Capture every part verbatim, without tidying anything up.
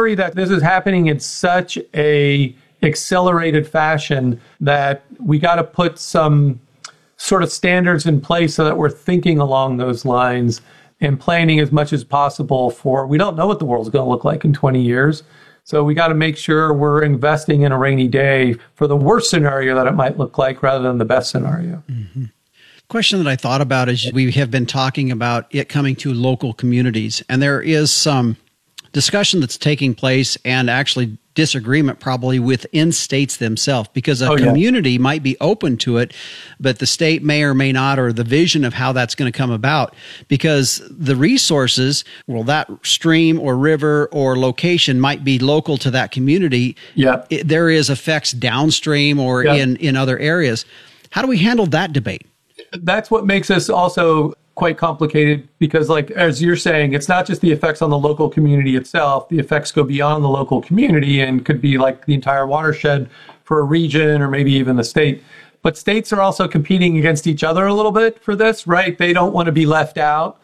worry that this is happening in such a accelerated fashion that we got to put some sort of standards in place so that we're thinking along those lines and planning as much as possible for, we don't know what the world's going to look like in twenty years. So we got to make sure we're investing in a rainy day for the worst scenario that it might look like rather than the best scenario. Mm-hmm. Question that I thought about is we have been talking about it coming to local communities, and there is some discussion that's taking place and actually disagreement probably within states themselves, because a oh, community yeah. might be open to it, but the state may or may not, or the vision of how that's going to come about, because the resources, well, that stream or river or location might be local to that community. Yeah. It, there is effects downstream or yeah. in, in other areas. How do we handle that debate? That's what makes us also quite complicated, because like, as you're saying, it's not just the effects on the local community itself. The effects go beyond the local community and could be like the entire watershed for a region or maybe even the state. But states are also competing against each other a little bit for this, right? They don't want to be left out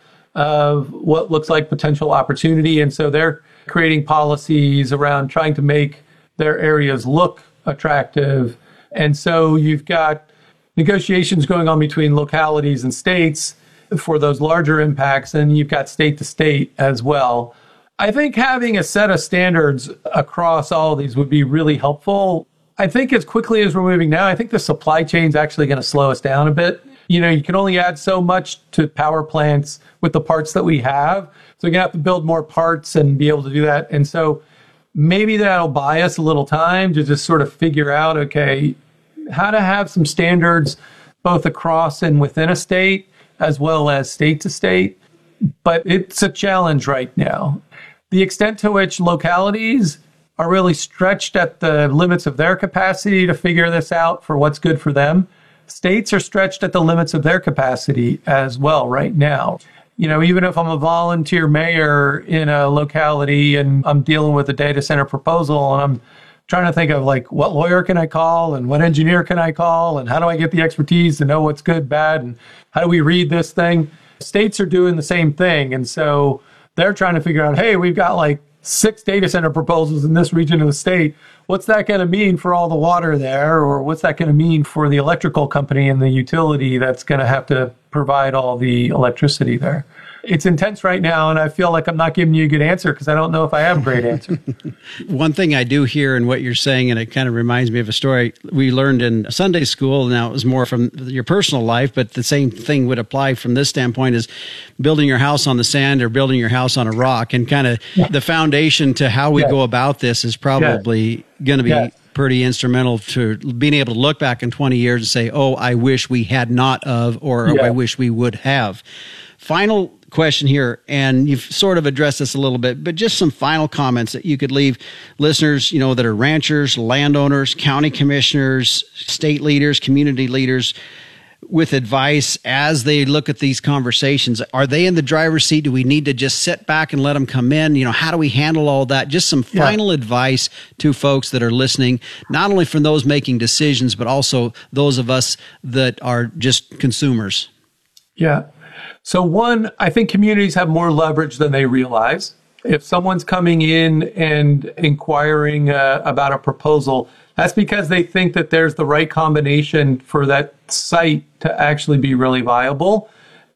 of what looks like potential opportunity. And so they're creating policies around trying to make their areas look attractive. And so you've got negotiations going on between localities and states for those larger impacts, and you've got state to state as well. I think having a set of standards across all of these would be really helpful. I think as quickly as we're moving now, I think the supply chain is actually going to slow us down a bit. You know, you can only add so much to power plants with the parts that we have. So you're going to have to build more parts and be able to do that. And so maybe that'll buy us a little time to just sort of figure out, okay, how to have some standards both across and within a state, as well as state to state. But it's a challenge right now. The extent to which localities are really stretched at the limits of their capacity to figure this out for what's good for them, states are stretched at the limits of their capacity as well right now. You know, even if I'm a volunteer mayor in a locality and I'm dealing with a data center proposal and I'm trying to think of like, what lawyer can I call and what engineer can I call and how do I get the expertise to know what's good, bad, and how do we read this thing? States are doing the same thing. And so they're trying to figure out, hey, we've got like six data center proposals in this region of the state. What's that going to mean for all the water there? Or what's that going to mean for the electrical company and the utility that's going to have to provide all the electricity there? It's intense right now, and I feel like I'm not giving you a good answer because I don't know if I have a great answer. One thing I do hear in what you're saying, and it kind of reminds me of a story we learned in Sunday school. Now, it was more from your personal life, but the same thing would apply from this standpoint, is building your house on the sand or building your house on a rock. And kind of yeah. the foundation to how we yeah. go about this is probably yeah. going to be yeah. pretty instrumental to being able to look back in twenty years and say, oh, I wish we had not of, or yeah. oh, I wish we would have. Final question here, and you've sort of addressed this a little bit, but just some final comments that you could leave listeners, you know, that are ranchers, landowners, county commissioners, state leaders, community leaders, with advice as they look at these conversations. Are they in the driver's seat? Do we need to just sit back and let them come in? You know, how do we handle all that? Just some final yeah. advice to folks that are listening, not only from those making decisions, but also those of us that are just consumers. Yeah. So one, I think communities have more leverage than they realize. If someone's coming in and inquiring uh, about a proposal, that's because they think that there's the right combination for that site to actually be really viable.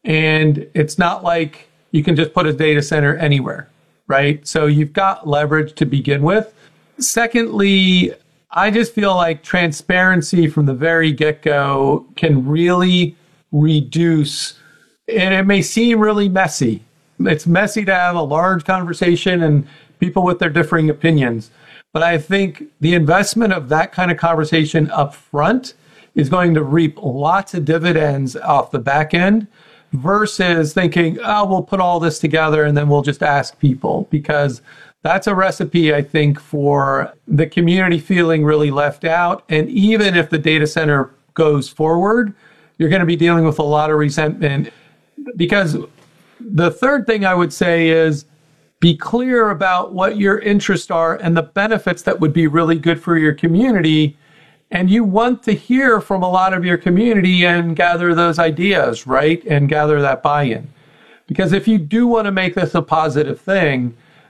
And it's not like you can just put a data center anywhere, right? So you've got leverage to begin with. Secondly, I just feel like transparency from the very get-go can really reduce. And it may seem really messy. It's messy to have a large conversation and people with their differing opinions. But I think the investment of that kind of conversation up front is going to reap lots of dividends off the back end versus thinking, oh, we'll put all this together and then we'll just ask people. Because that's a recipe, I think, for the community feeling really left out. And even if the data center goes forward, you're going to be dealing with a lot of resentment. Because the third thing I would say is be clear about what your interests are and the benefits that would be really good for your community. And you want to hear from a lot of your community and gather those ideas, right? And gather that buy-in. Because if you do want to make this a positive thing,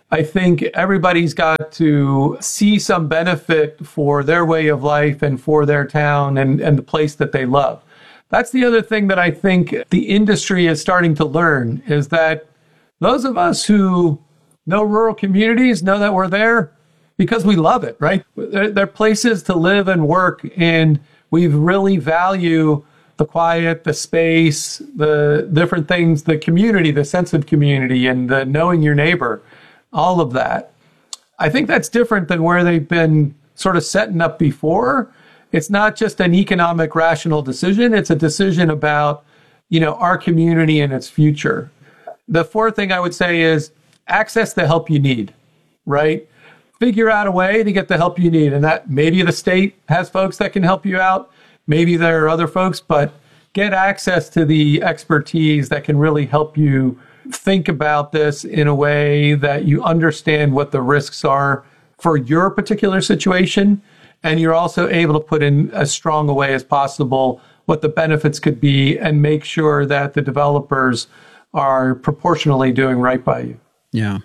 I think everybody's got to see some benefit for their way of life and for their town and, and the place that they love. That's the other thing that I think the industry is starting to learn, is that those of us who know rural communities know that we're there because we love it, right? They're, they're places to live and work, and we really value the quiet, the space, the different things, the community, the sense of community, and the knowing your neighbor, all of that. I think that's different than where they've been sort of setting up before. It's not just an economic, rational decision. It's a decision about, you know, our community and its future. The fourth thing I would say is access the help you need, right? Figure out a way to get the help you need. And that maybe the state has folks that can help you out. Maybe there are other folks, but get access to the expertise that can really help you think about this in a way that you understand what the risks are for your particular situation. And you're also able to put in as strong a way as possible what the benefits could be and make sure that the developers are proportionally doing right by you. Yeah.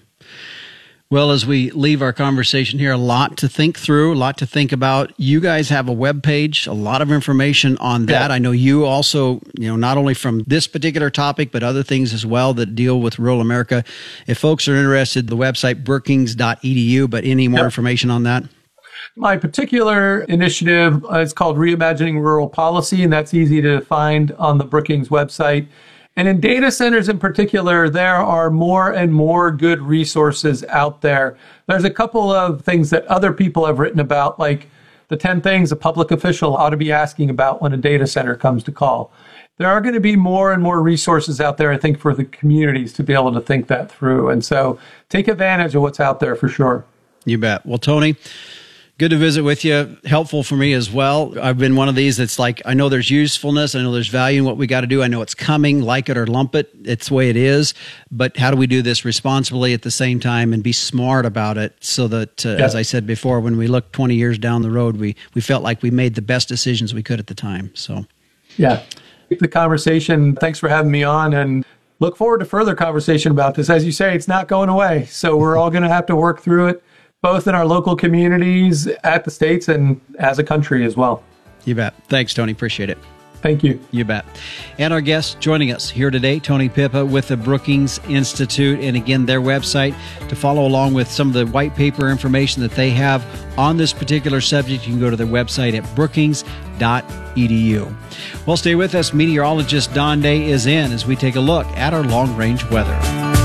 Well, as we leave our conversation here, a lot to think through, a lot to think about. You guys have a webpage, a lot of information on that. Yeah. I know you also, you know, not only from this particular topic, but other things as well that deal with rural America. If folks are interested, the website brookings dot e d u, but any more yeah. information on that? My particular initiative is called Reimagining Rural Policy, and that's easy to find on the Brookings website. And in data centers in particular, there are more and more good resources out there. There's a couple of things that other people have written about, like the ten things a public official ought to be asking about when a data center comes to call. There are going to be more and more resources out there, I think, for the communities to be able to think that through. And so take advantage of what's out there for sure. You bet. Well, Tony, good to visit with you. Helpful for me as well. I've been one of these that's like, I know there's usefulness. I know there's value in what we got to do. I know it's coming, like it or lump it. It's the way it is. But how do we do this responsibly at the same time and be smart about it so that, uh, yeah. as I said before, when we look twenty years down the road, we, we felt like we made the best decisions we could at the time. So, yeah, the conversation. Thanks for having me on, and look forward to further conversation about this. As you say, it's not going away. So we're all going to have to work through it, both in our local communities, at the states, and as a country as well. You bet. Thanks, Tony. Appreciate it. Thank you. You bet. And our guest joining us here today, Tony Pippa with the Brookings Institute. And again, their website to follow along with some of the white paper information that they have on this particular subject. You can go to their website at brookings dot e d u. Well, stay with us. Meteorologist Don Day is in as we take a look at our long-range weather.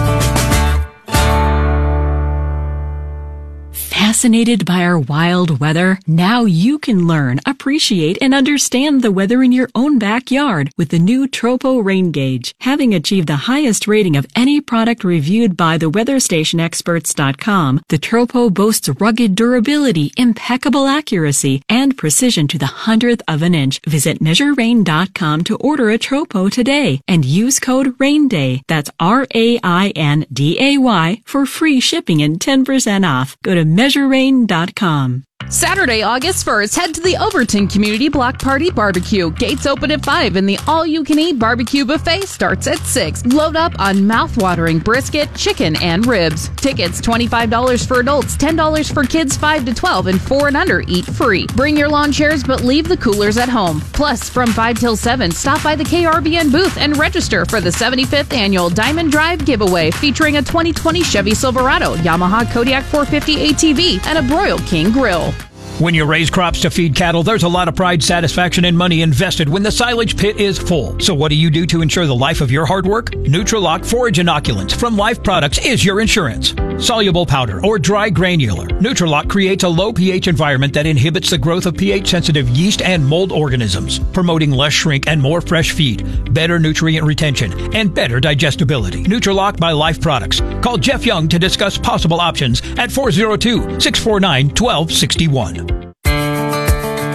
Fascinated by our wild weather? Now you can learn, appreciate, and understand the weather in your own backyard with the new Tropo Rain Gauge. Having achieved the highest rating of any product reviewed by the weather station experts dot com, the Tropo boasts rugged durability, impeccable accuracy, and precision to the hundredth of an inch. Visit measure rain dot com to order a Tropo today and use code RAINDAY, that's R A I N D A Y, for free shipping and ten percent off. Go to measure rain dot com. Saturday, August first, head to the Overton Community Block Party Barbecue. Gates open at five and the all-you-can-eat barbecue buffet starts at six. Load up on mouth-watering brisket, chicken, and ribs. Tickets twenty-five dollars for adults, ten dollars for kids five to twelve, and four and under eat free. Bring your lawn chairs, but leave the coolers at home. Plus, from five till seven, stop by the K R B N booth and register for the seventy-fifth Annual Diamond Drive Giveaway featuring a twenty twenty Chevy Silverado, Yamaha Kodiak four fifty A T V, and a Broil King grill. When you raise crops to feed cattle, there's a lot of pride, satisfaction, and money invested when the silage pit is full. So what do you do to ensure the life of your hard work? Nutrilock Forage Inoculants from Life Products is your insurance. Soluble powder or dry granular, Nutrilock creates a low pH environment that inhibits the growth of pH-sensitive yeast and mold organisms, promoting less shrink and more fresh feed, better nutrient retention, and better digestibility. Nutrilock by Life Products. Call Jeff Young to discuss possible options at four oh two, six four nine, one two six one.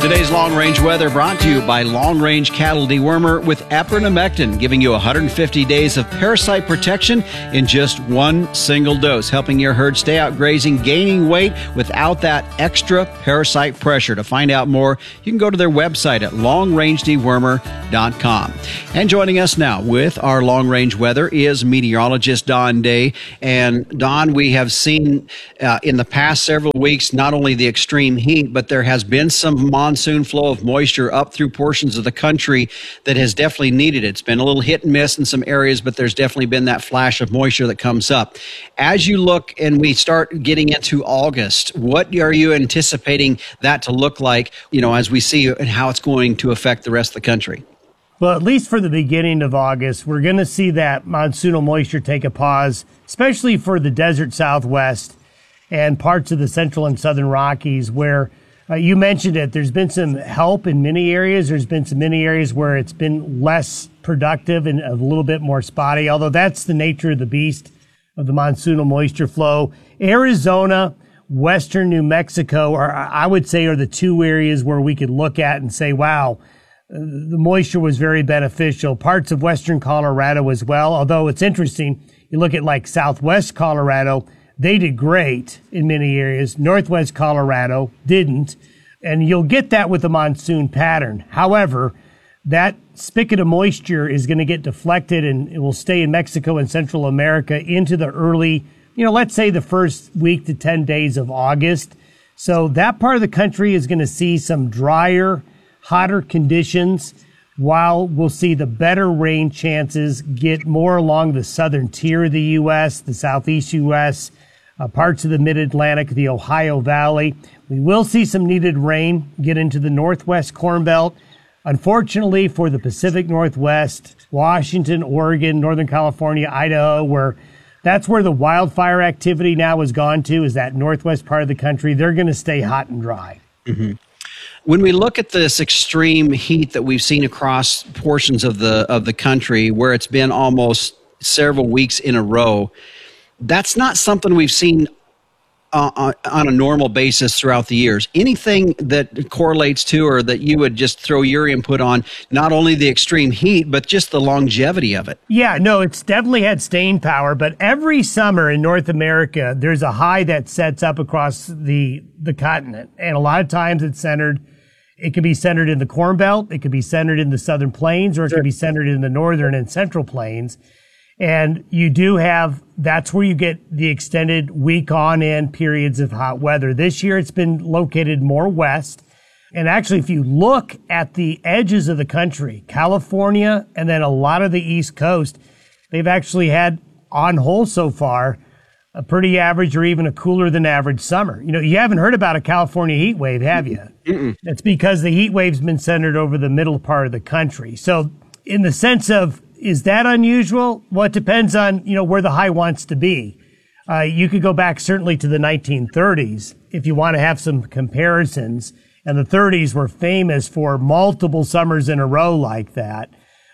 Today's Long Range Weather brought to you by Long Range Cattle Dewormer with Epernamectin, giving you one hundred fifty days of parasite protection in just one single dose, helping your herd stay out grazing, gaining weight without that extra parasite pressure. To find out more, you can go to their website at long range dewormer dot com. And joining us now with our Long Range Weather is meteorologist Don Day. And Don, we have seen uh, in the past several weeks not only the extreme heat, but there has been some monsoon monsoon flow of moisture up through portions of the country that has definitely needed it. It's been a little hit and miss in some areas, but there's definitely been that flash of moisture that comes up. As you look and we start getting into August, what are you anticipating that to look like, you know, as we see and how it's going to affect the rest of the country? Well, at least for the beginning of August, we're going to see that monsoonal moisture take a pause, especially for the desert Southwest and parts of the central and southern Rockies where Uh, you mentioned it. There's been some help in many areas. There's been some many areas where it's been less productive and a little bit more spotty, although that's the nature of the beast of the monsoonal moisture flow. Arizona, western New Mexico, are, I would say, are the two areas where we could look at and say, wow, the moisture was very beneficial. Parts of western Colorado as well, although it's interesting. You look at like southwest Colorado, they did great in many areas. Northwest Colorado didn't. And you'll get that with the monsoon pattern. However, that spigot of moisture is going to get deflected and it will stay in Mexico and Central America into the early, you know, let's say the first week to ten days of August. So that part of the country is going to see some drier, hotter conditions, while we'll see the better rain chances get more along the southern tier of the U S, the southeast U S, Uh, parts of the mid-Atlantic, the Ohio Valley. We will see some needed rain get into the northwest Corn Belt. Unfortunately for the Pacific Northwest, Washington, Oregon, Northern California, Idaho, where that's where the wildfire activity now has gone to, is that northwest part of the country. They're going to stay hot and dry. Mm-hmm. When we look at this extreme heat that we've seen across portions of the of the country, where it's been almost several weeks in a row, that's not something we've seen uh, on a normal basis throughout the years. Anything that correlates to or that you would just throw your input on, not only the extreme heat, but just the longevity of it? Yeah, no, it's definitely had staying power. But every summer in North America, there's a high that sets up across the, the continent. And a lot of times it's centered, it could be centered in the Corn Belt, it could be centered in the Southern Plains, or it could be centered in the Northern and Central Plains. And you do have, that's where you get the extended week on end periods of hot weather. This year it's been located more west. And actually, if you look at the edges of the country, California and then a lot of the East Coast, they've actually had on whole so far a pretty average or even a cooler than average summer. You know, you haven't heard about a California heat wave, have you? Mm-mm. That's because the heat wave's been centered over the middle part of the country. So in the sense of, is that unusual? Well, it depends on, you know, where the high wants to be. Uh, you could go back certainly to the nineteen thirties if you want to have some comparisons. And the thirties were famous for multiple summers in a row like that.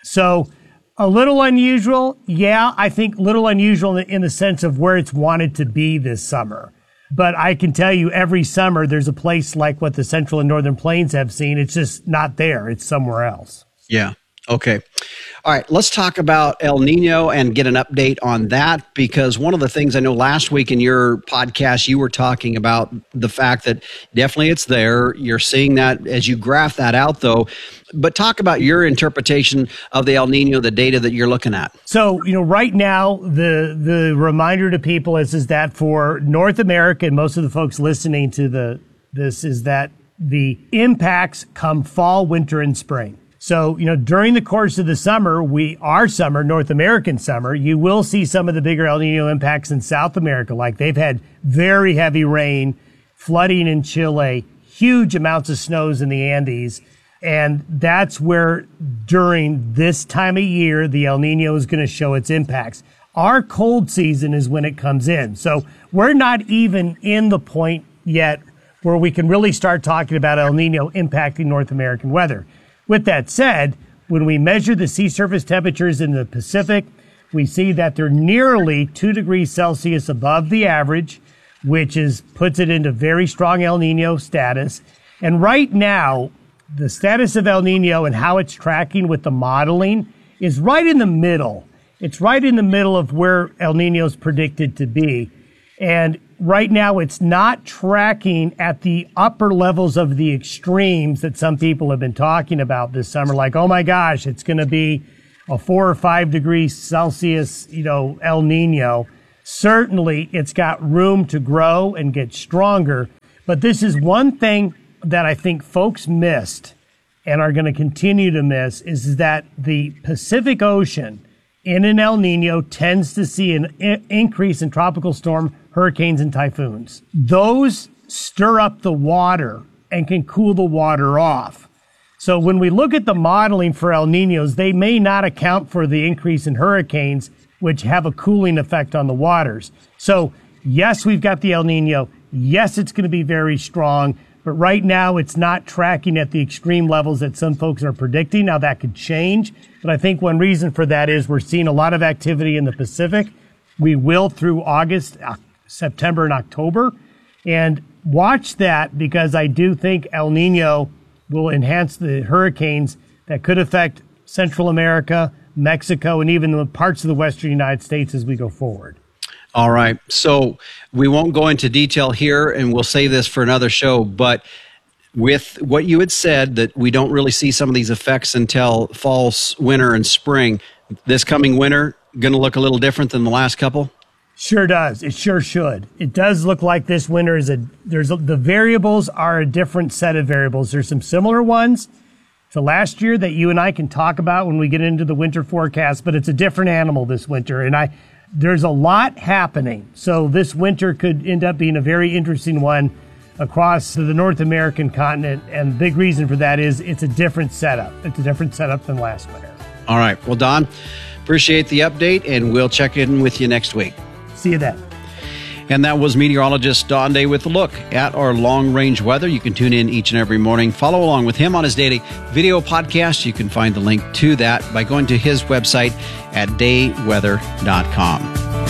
So a little unusual. Yeah, I think a little unusual in the sense of where it's wanted to be this summer. But I can tell you every summer there's a place like what the Central and Northern Plains have seen. It's just not there. It's somewhere else. Yeah. Okay. All right. Let's talk about El Nino and get an update on that, because one of the things I know last week in your podcast, you were talking about the fact that definitely it's there. You're seeing that as you graph that out, though. But talk about your interpretation of the El Nino, the data that you're looking at. So, you know, right now, the the reminder to people is, is that for North America and most of the folks listening to the this is that the impacts come fall, winter, and spring. So, you know, during the course of the summer, we, our summer, North American summer, you will see some of the bigger El Nino impacts in South America. Like they've had very heavy rain, flooding in Chile, huge amounts of snows in the Andes. And that's where during this time of year, the El Nino is going to show its impacts. Our cold season is when it comes in. So we're not even in the point yet where we can really start talking about El Nino impacting North American weather. With that said, when we measure the sea surface temperatures in the Pacific, we see that they're nearly two degrees Celsius above the average, which is puts it into very strong El Nino status. And right now, the status of El Nino and how it's tracking with the modeling is right in the middle. It's right in the middle of where El Nino is predicted to be. And right now it's not tracking at the upper levels of the extremes that some people have been talking about this summer. Like, oh my gosh, it's going to be a four or five degrees Celsius, you know, El Nino. Certainly it's got room to grow and get stronger. But this is one thing that I think folks missed and are going to continue to miss is that the Pacific Ocean in an El Nino tends to see an I- increase in tropical storm, hurricanes, and typhoons. Those stir up the water and can cool the water off. So when we look at the modeling for El Ninos, they may not account for the increase in hurricanes, which have a cooling effect on the waters. So yes, we've got the El Nino. Yes, it's going to be very strong, but right now it's not tracking at the extreme levels that some folks are predicting. Now that could change, but I think one reason for that is we're seeing a lot of activity in the Pacific. We will through August, September, and October. And watch that because I do think El Nino will enhance the hurricanes that could affect Central America, Mexico, and even the parts of the western United States as we go forward. All right. So we won't go into detail here, and we'll save this for another show. But with what you had said, that we don't really see some of these effects until fall, winter, and spring, this coming winter going to look a little different than the last couple? Sure does. It sure should. It does look like this winter is a, there's a, the variables are a different set of variables. There's some similar ones to last year that you and I can talk about when we get into the winter forecast, but it's a different animal this winter. And I, there's a lot happening. So this winter could end up being a very interesting one across the North American continent. And the big reason for that is it's a different setup. It's a different setup than last winter. All right. Well, Don, appreciate the update, and we'll check in with you next week. See you then. And that was meteorologist Don Day with a look at our long-range weather. You can tune in each and every morning. Follow along with him on his daily video podcast. You can find the link to that by going to his website at day weather dot com.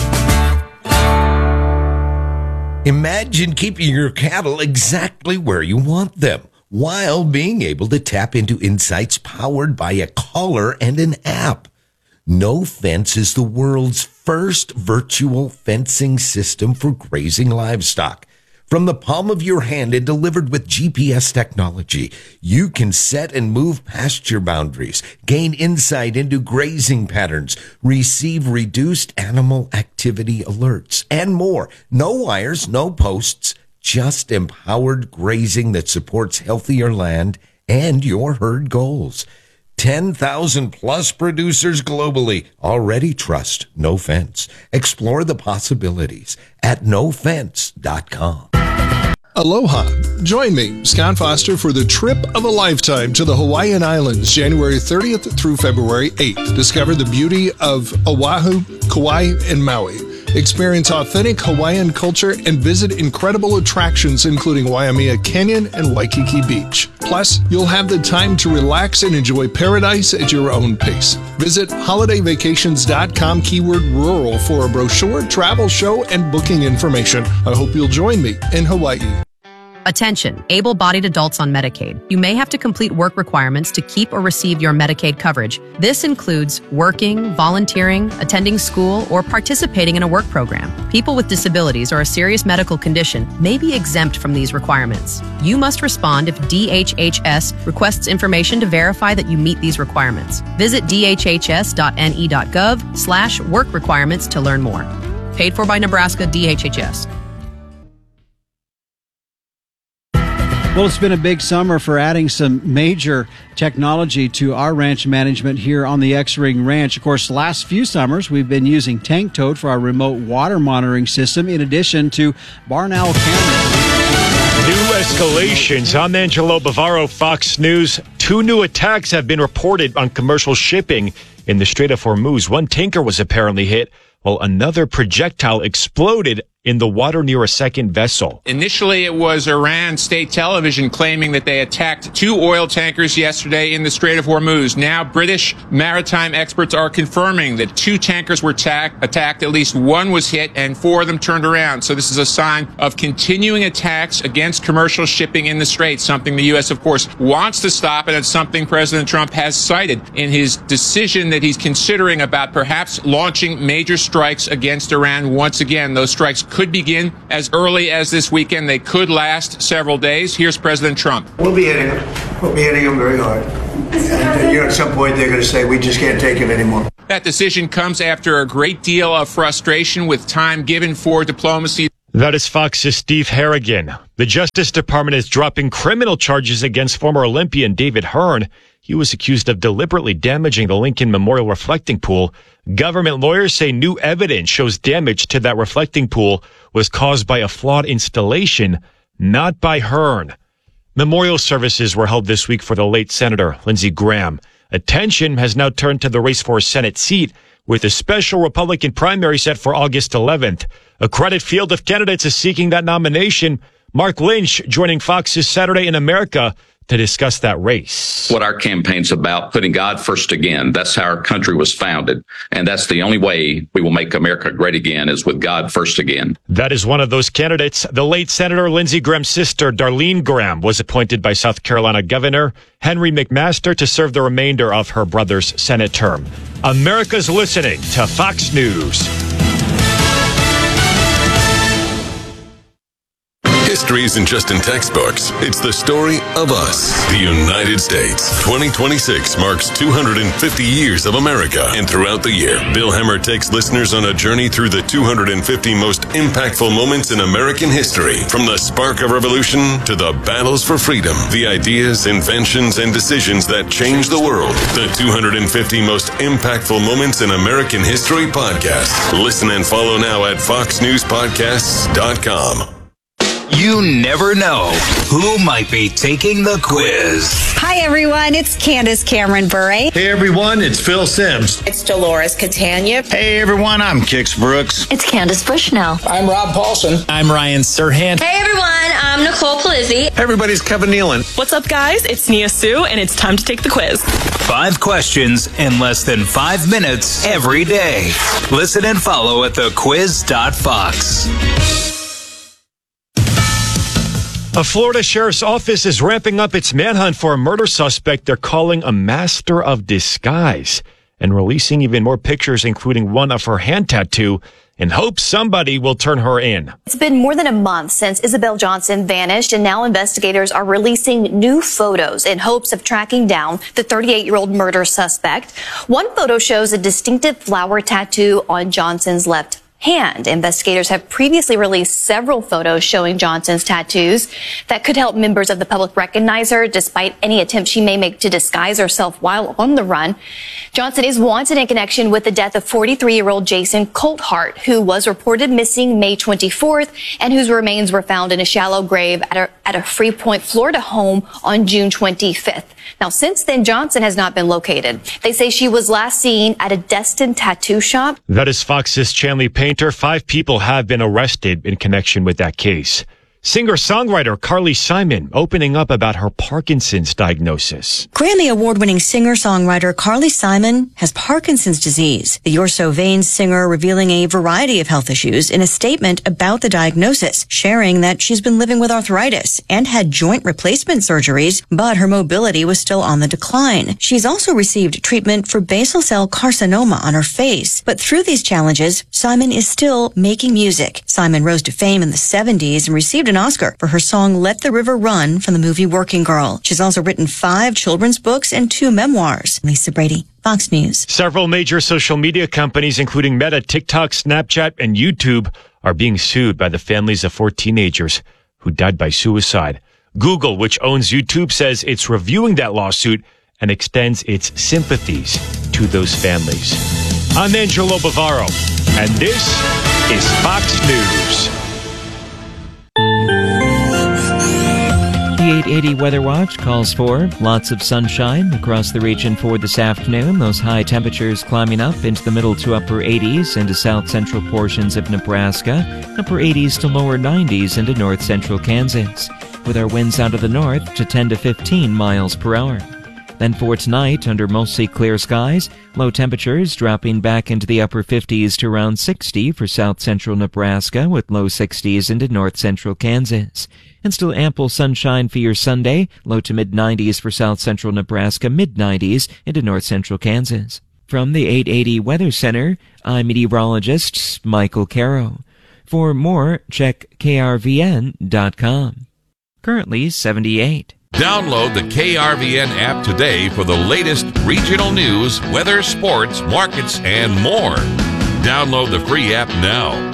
Imagine keeping your cattle exactly where you want them while being able to tap into insights powered by a collar and an app. No Fence is the world's first virtual fencing system for grazing livestock. From the palm of your hand and delivered with G P S technology, you can set and move pasture boundaries, gain insight into grazing patterns, receive reduced animal activity alerts, and more. No wires, no posts, just empowered grazing that supports healthier land and your herd goals. ten thousand plus producers globally already trust No Fence. Explore the possibilities at no fence dot com. Aloha. Join me, Scott Foster, for the trip of a lifetime to the Hawaiian Islands, January thirtieth through February eighth. Discover the beauty of Oahu, Kauai, and Maui. Experience authentic Hawaiian culture and visit incredible attractions including Waimea Canyon and Waikiki Beach. Plus, you'll have the time to relax and enjoy paradise at your own pace. Visit holiday vacations dot com keyword rural for a brochure, travel show, and booking information. I hope you'll join me in Hawaii. Attention, able-bodied adults on Medicaid. You may have to complete work requirements to keep or receive your Medicaid coverage. This includes working, volunteering, attending school, or participating in a work program. People with disabilities or a serious medical condition may be exempt from these requirements. You must respond if D H H S requests information to verify that you meet these requirements. Visit d h h s dot n e dot gov slash work requirements to learn more. Paid for by Nebraska D H H S. Well, it's been a big summer for adding some major technology to our ranch management here on the X-Ring Ranch. Of course, the last few summers, we've been using Tank Toad for our remote water monitoring system, in addition to Barn Owl cameras. New escalations. I'm Angelo Bavaro, Fox News. Two new attacks have been reported on commercial shipping in the Strait of Hormuz. One tanker was apparently hit, while another projectile exploded in the water near a second vessel. Initially, it was Iran state television claiming that they attacked two oil tankers yesterday in the Strait of Hormuz. Now, British maritime experts are confirming that two tankers were ta- attacked, at least one was hit, and four of them turned around. So this is a sign of continuing attacks against commercial shipping in the Strait, something the U S, of course, wants to stop, and it's something President Trump has cited in his decision that he's considering about perhaps launching major strikes against Iran once again. Those strikes could begin as early as this weekend. They could last several days. Here's President Trump. We'll be hitting them. We'll be hitting them very hard. And, you know, at some point, they're going to say, we just can't take it anymore. That decision comes after a great deal of frustration with time given for diplomacy. That is Fox's Steve Harrigan. The Justice Department is dropping criminal charges against former Olympian David Hearn. He was accused of deliberately damaging the Lincoln Memorial reflecting pool. Government lawyers say new evidence shows damage to that reflecting pool was caused by a flawed installation, not by Hearn. Memorial services were held this week for the late Senator Lindsey Graham. Attention has now turned to the race for a Senate seat, with a special Republican primary set for August eleventh. A crowded field of candidates is seeking that nomination. Mark Lynch joining Fox's Saturday in America to discuss that race. What our campaign's about, putting God first again. That's how our country was founded. And that's the only way we will make America great again, is with God first again. That is one of those candidates. The late Senator Lindsey Graham's sister, Darlene Graham, was appointed by South Carolina Governor Henry McMaster to serve the remainder of her brother's Senate term. America's listening to Fox News. History isn't just in textbooks. It's the story of us, the United States. twenty twenty-six marks two hundred fifty years of America. And throughout the year, Bill Hemmer takes listeners on a journey through the two hundred fifty most impactful moments in American history. From the spark of revolution to the battles for freedom, the ideas, inventions, and decisions that changed the world. The two hundred fifty most impactful moments in American history podcast. Listen and follow now at fox news podcasts dot com. You never know who might be taking the quiz. Hi, everyone. It's Candace Cameron Bure. Hey, everyone. It's Phil Sims. It's Dolores Catania. Hey, everyone. I'm Kix Brooks. It's Candace Bushnell. I'm Rob Paulson. I'm Ryan Serhant. Hey, everyone. I'm Nicole Palizzi. Hey, everybody. It's Kevin Nealon. What's up, guys? It's Nia Sue, and it's time to take the quiz. Five questions in less than five minutes every day. Listen and follow at the quiz dot fox. A Florida sheriff's office is ramping up its manhunt for a murder suspect they're calling a master of disguise, and releasing even more pictures, including one of her hand tattoo, in hopes somebody will turn her in. It's been more than a month since Isabel Johnson vanished, and now investigators are releasing new photos in hopes of tracking down the thirty-eight-year-old murder suspect. One photo shows a distinctive flower tattoo on Johnson's left hand. Investigators have previously released several photos showing Johnson's tattoos that could help members of the public recognize her, despite any attempt she may make to disguise herself while on the run. Johnson is wanted in connection with the death of forty-three-year-old Jason Colthart, who was reported missing May twenty-fourth and whose remains were found in a shallow grave at a, at a Freeport, Florida home on June twenty-fifth. Now, since then, Johnson has not been located. They say she was last seen at a Destin tattoo shop. That is Fox's Chanley Painter. Five people have been arrested in connection with that case. Singer-songwriter Carly Simon opening up about her Parkinson's diagnosis. Grammy Award-winning singer-songwriter Carly Simon has Parkinson's disease. The You're So Vain singer revealing a variety of health issues in a statement about the diagnosis, sharing that she's been living with arthritis and had joint replacement surgeries, but her mobility was still on the decline. She's also received treatment for basal cell carcinoma on her face. But through these challenges, Simon is still making music. Simon rose to fame in the seventies and received an Oscar for her song Let the River Run from the movie Working Girl. She's also written five children's books and two memoirs. Lisa Brady, Fox News. Several major social media companies, including Meta, TikTok, Snapchat, and YouTube, are being sued by the families of four teenagers who died by suicide. Google, which owns YouTube, says it's reviewing that lawsuit and extends its sympathies to those families. I'm Angelo Bavaro, and this is Fox News. The eight eighty Weather Watch calls for lots of sunshine across the region for this afternoon. Those high temperatures climbing up into the middle to upper eighties into south-central portions of Nebraska, upper eighties to lower nineties into north-central Kansas, with our winds out of the north to ten to fifteen miles per hour. Then for tonight, under mostly clear skies, low temperatures dropping back into the upper fifties to around sixty for south-central Nebraska, with low sixties into north-central Kansas. And still ample sunshine for your Sunday, low to mid-nineties for south-central Nebraska, mid-nineties into north-central Kansas. From the eight eighty Weather Center, I'm meteorologist Michael Caro. For more, check K R V N dot com. Currently seventy-eight. Download the K R V N app today for the latest regional news, weather, sports, markets, and more. Download the free app now.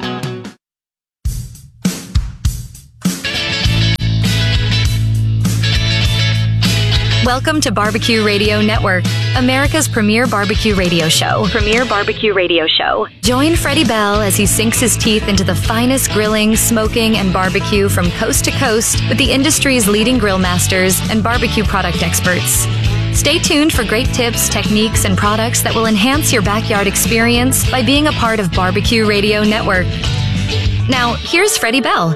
Welcome to Barbecue Radio Network, America's premier barbecue radio show. Premier barbecue radio show. Join Freddie Bell as he sinks his teeth into the finest grilling, smoking, and barbecue from coast to coast with the industry's leading grill masters and barbecue product experts. Stay tuned for great tips, techniques, and products that will enhance your backyard experience by being a part of Barbecue Radio Network. Now, here's Freddie Bell.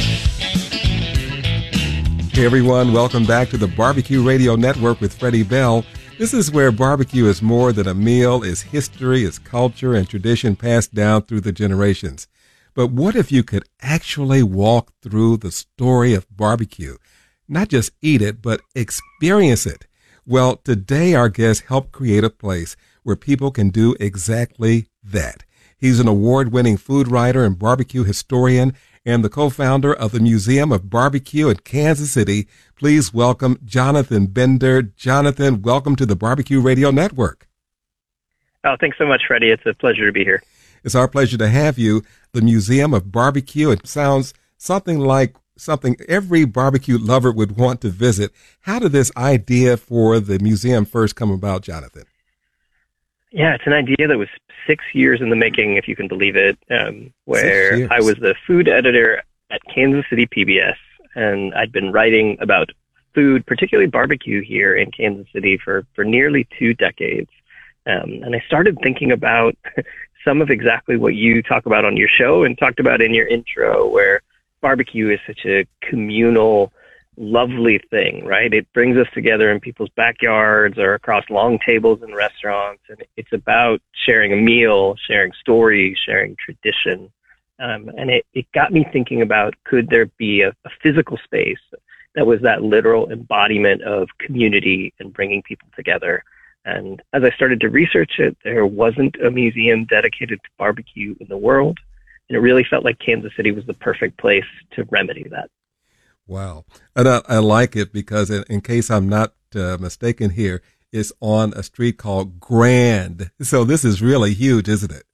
Hey everyone, welcome back to the Barbecue Radio Network with Freddie Bell. This is where barbecue is more than a meal, it's history, it's culture, and tradition passed down through the generations. But what if you could actually walk through the story of barbecue? Not just eat it, but experience it. Well, today our guest helped create a place where people can do exactly that. He's an award-winning food writer and barbecue historian and the co-founder of the Museum of Barbecue in Kansas City. Please welcome Jonathan Bender. Jonathan, welcome to the Barbecue Radio Network. Oh, thanks so much, Freddie. It's a pleasure to be here. It's our pleasure to have you. The Museum of Barbecue, it sounds something like something every barbecue lover would want to visit. How did this idea for the museum first come about, Jonathan? Yeah, it's an idea that was six years in the making, if you can believe it, um, where I was the food editor at Kansas City P B S, and I'd been writing about food, particularly barbecue here in Kansas City for, for nearly two decades. Um, and I started thinking about some of exactly what you talk about on your show and talked about in your intro, where barbecue is such a communal, lovely thing, right? It brings us together in people's backyards or across long tables in restaurants. And it's about sharing a meal, sharing stories, sharing tradition. Um, and it, it got me thinking about, could there be a, a physical space that was that literal embodiment of community and bringing people together? And as I started to research it, there wasn't a museum dedicated to barbecue in the world. And it really felt like Kansas City was the perfect place to remedy that. Wow. And I, I like it because in, in case I'm not uh, mistaken here, it's on a street called Grand. So this is really huge, isn't it?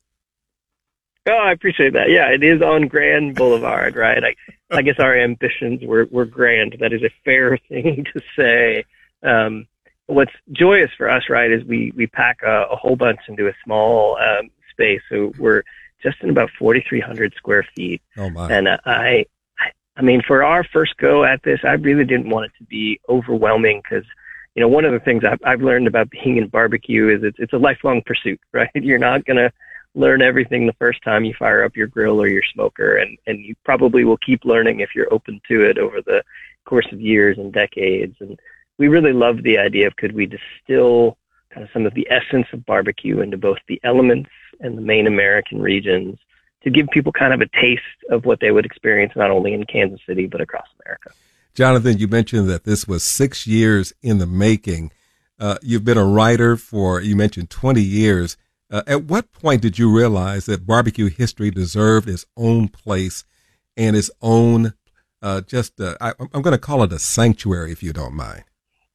Oh, I appreciate that. Yeah, it is on Grand Boulevard, right? I, I guess our ambitions were, were grand. That is a fair thing to say. Um, what's joyous for us, right, is we, we pack a, a whole bunch into a small um, space. So we're just in about forty-three hundred square feet. Oh, my. And uh, I... I mean, for our first go at this, I really didn't want it to be overwhelming because, you know, one of the things I've, I've learned about being in barbecue is it's, it's a lifelong pursuit, right? You're not going to learn everything the first time you fire up your grill or your smoker, and, and you probably will keep learning if you're open to it over the course of years and decades. And we really love the idea of, could we distill kind of some of the essence of barbecue into both the elements and the main American regions, to give people kind of a taste of what they would experience not only in Kansas City, but across America. Jonathan, you mentioned that this was six years in the making. Uh, you've been a writer for, you mentioned twenty years. Uh, at what point did you realize that barbecue history deserved its own place and its own, uh, just, uh, I, I'm going to call it a sanctuary, if you don't mind?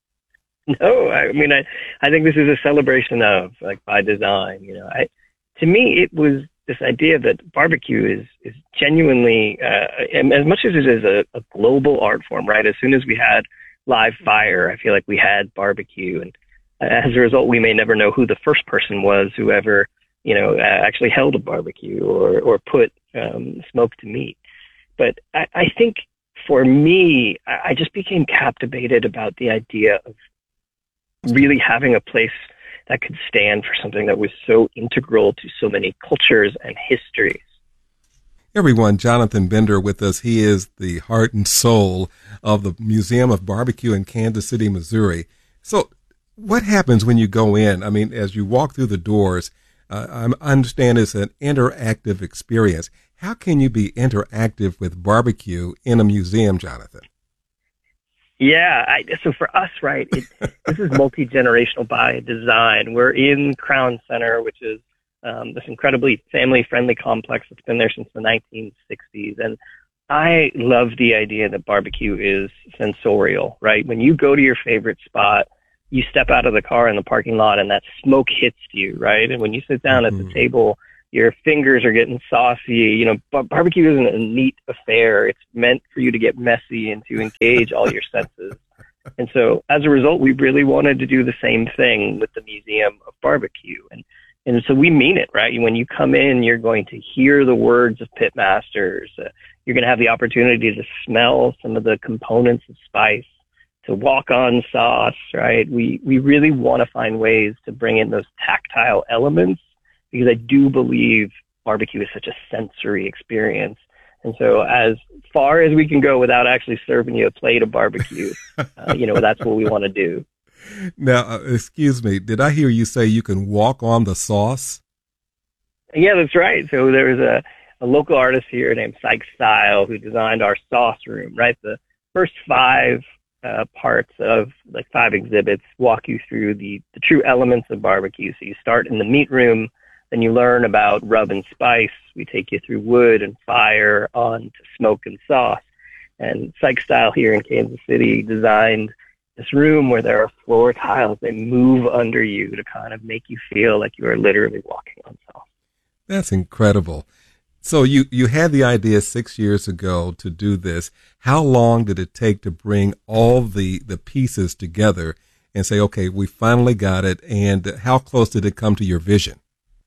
No, I mean, I, I think this is a celebration of, like, by design. You know, I, to me, it was this idea that barbecue is, is genuinely, uh, and as much as it is a, a global art form, right? As soon as we had live fire, I feel like we had barbecue. And as a result, we may never know who the first person was who ever, you know, uh, actually held a barbecue or, or put um, smoked meat. But I, I think for me, I just became captivated about the idea of really having a place that could stand for something that was so integral to so many cultures and histories. Everyone, Jonathan Bender with us. He is the heart and soul of the Museum of Barbecue in Kansas City, Missouri. So what happens when you go in? I mean, as you walk through the doors, uh, I understand it's an interactive experience. How can you be interactive with barbecue in a museum, Jonathan? Yeah, I, so for us, right, it, this is multi-generational by design. We're in Crown Center, which is um, this incredibly family-friendly complex that's been there since the nineteen sixties. And I love the idea that barbecue is sensorial, right? When you go to your favorite spot, you step out of the car in the parking lot and that smoke hits you, right? And when you sit down mm-hmm. at the table, your fingers are getting saucy. You know, bar- barbecue isn't a neat affair. It's meant for you to get messy and to engage all your senses. And so as a result, we really wanted to do the same thing with the Museum of Barbecue. And and so we mean it, right? When you come in, you're going to hear the words of pitmasters. Uh, you're going to have the opportunity to smell some of the components of spice, to walk on sauce, right? We, we really want to find ways to bring in those tactile elements, because I do believe barbecue is such a sensory experience. And so as far as we can go without actually serving you a plate of barbecue, uh, you know, that's what we want to do. Now, uh, excuse me, did I hear you say you can walk on the sauce? Yeah, that's right. So there's a, a local artist here named Syke Style who designed our sauce room, right? The first five uh, parts of like five exhibits walk you through the, the true elements of barbecue. So you start in the meat room, then you learn about rub and spice. We take you through wood and fire on to smoke and sauce. And Syke Style here in Kansas City designed this room where there are floor tiles. They move under you to kind of make you feel like you are literally walking on sauce. That's incredible. So you, you had the idea six years ago to do this. How long did it take to bring all the, the pieces together and say, okay, we finally got it? And how close did it come to your vision?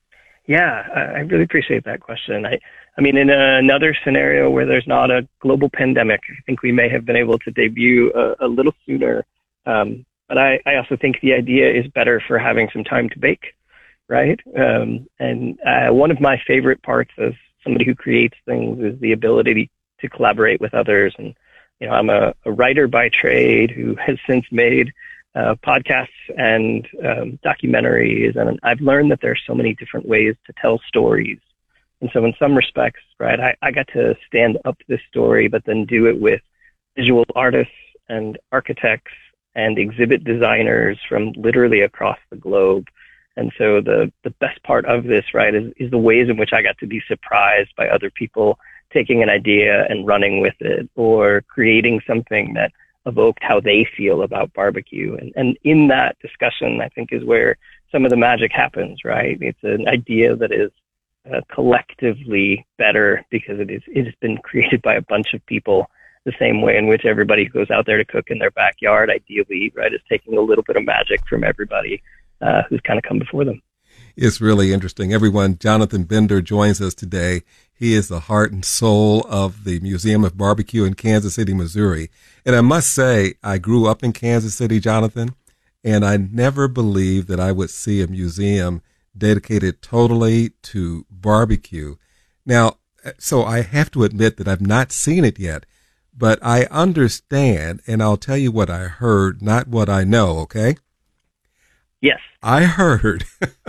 Yeah, I really appreciate that question. I, I mean, in another scenario where there's not a global pandemic, I think we may have been able to debut a, a little sooner. Um, but I, I also think the idea is better for having some time to bake, right? Um, and uh, one of my favorite parts as somebody who creates things is the ability to collaborate with others. And, you know, I'm a, a writer by trade who has since made Uh, podcasts and um, documentaries, and I've learned that there are so many different ways to tell stories. And so in some respects, right, I, I got to stand up to this story, but then do it with visual artists and architects and exhibit designers from literally across the globe. And so the, the best part of this, right, is, is the ways in which I got to be surprised by other people taking an idea and running with it, or creating something that evoked how they feel about barbecue. And, and in that discussion, I think, is where some of the magic happens, right? It's an idea that is uh, collectively better because it is, it has been created by a bunch of people, the same way in which everybody who goes out there to cook in their backyard, ideally, right, is taking a little bit of magic from everybody uh, who's kind of come before them. It's really interesting. Everyone, Jonathan Bender joins us today. He is the heart and soul of the Museum of Barbecue in Kansas City, Missouri. And I must say, I grew up in Kansas City, Jonathan, and I never believed that I would see a museum dedicated totally to barbecue. Now, so I have to admit that I've not seen it yet, but I understand, and I'll tell you what I heard, not what I know, okay? Yes. I heard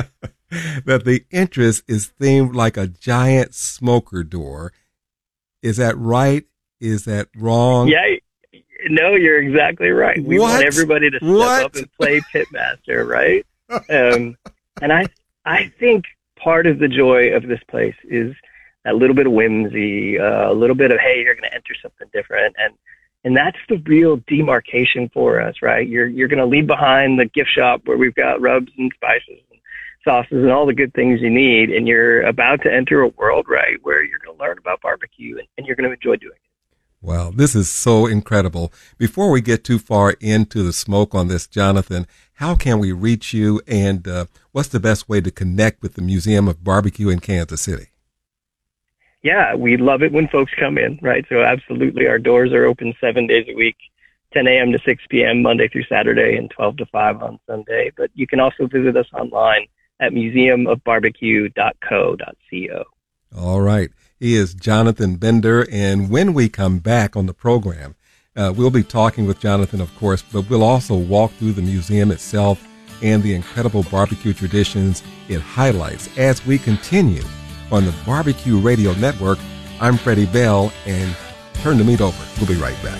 that the entrance is themed like a giant smoker door. Is that right? Is that wrong? Yeah, no, you're exactly right. We what? want everybody to step what? up and play pitmaster, right? Um, and I, I think part of the joy of this place is a little bit of whimsy, uh, a little bit of, hey, you're going to enter something different. And And that's the real demarcation for us, right? You're you're going to leave behind the gift shop where we've got rubs and spices and sauces and all the good things you need, and you're about to enter a world, right, where you're going to learn about barbecue and, and you're going to enjoy doing it. Wow, this is so incredible. Before we get too far into the smoke on this, Jonathan, how can we reach you, and uh, what's the best way to connect with the Museum of Barbecue in Kansas City? Yeah, we love it when folks come in, right? So absolutely, our doors are open seven days a week, ten a.m. to six p.m. Monday through Saturday, and twelve to five on Sunday. But you can also visit us online at museum of barbecue dot co dot co. All right. He is Jonathan Bender, and when we come back on the program, uh, we'll be talking with Jonathan, of course, but we'll also walk through the museum itself and the incredible barbecue traditions it highlights as we continue on the Barbecue Radio Network. I'm Freddie Bell, and turn the meat over. We'll be right back.